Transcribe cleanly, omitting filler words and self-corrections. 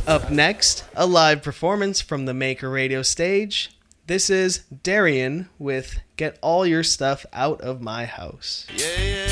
Up next, a live performance from the Maker Radio stage. This is Darian with Get All Your Stuff Out of My House. Yeah, yeah.